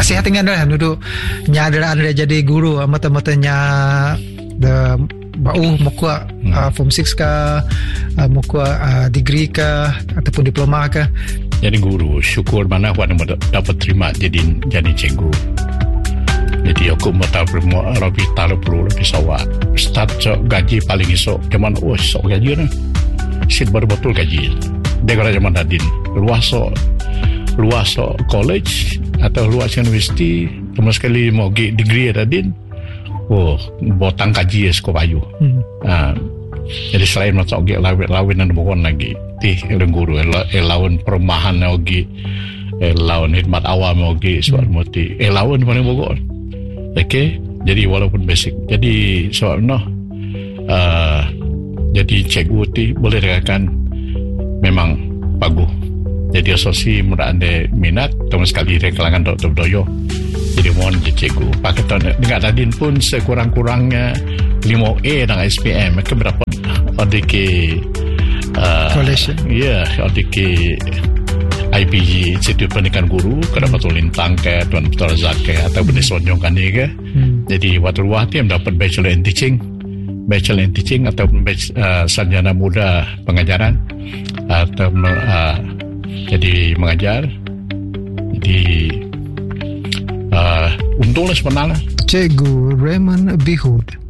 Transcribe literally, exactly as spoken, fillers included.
nasihatingan dah duduk nya adalah anda jadi guru mata-matanya the bau muka hmm. uh, form six ke uh, muka uh, degree ke ataupun diploma ke. Jadi guru syukur mana aku dapat terima jadi jadi cikgu. Jadi aku mau tahu lebih tahu perlu lebih sawat start gaji paling esok cuman oh esok gaji ni sit baru betul gaji dia kalau zaman dadin luas so luas so college atau luas universiti cuma sekali mau degree dadin oh botang gaji esok bayu hmm. uh, jadi selain masuk ge lawin lawin dan bukan lagi ti orang guru lawan perumahan lagi lawan khidmat awam lagi soal moti lawan mana bukan. Okay, jadi walaupun basic, jadi soalnya uh, jadi cikgu ti boleh dikatakan memang bagus. Jadi asosiasi mudah anda minat, terus sekali dari kalangan doktor doyo. Jadi mohon jadi cikgu. Pakai tahun dengan tadin pun sekurang-kurangnya lima A dengan S P M. Mereka berapa? Ada ke uh, college? Ya, ada ke I P G Institut Pendidikan Guru kada betul lintang ke tuan betul zakat atau benih sonjong kan ni ke hmm. Jadi waktu luar tu yang dapat bachelor in teaching bachelor in teaching atau uh, sarjana muda pengajaran atau uh, jadi mengajar jadi uh, untunglah sebenarnya Cikgu Raymond Bihud.